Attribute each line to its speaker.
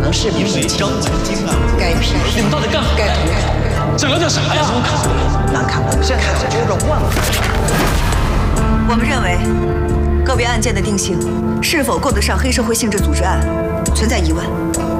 Speaker 1: 能是不是张文京啊？该批
Speaker 2: 你们到底干嘛？
Speaker 1: 该投
Speaker 2: 这聊点啥呀？
Speaker 1: 难看不？现在这有点乱了。
Speaker 3: 我们认为，个别案件的定性是否够得上黑社会性质组织案，存在疑问。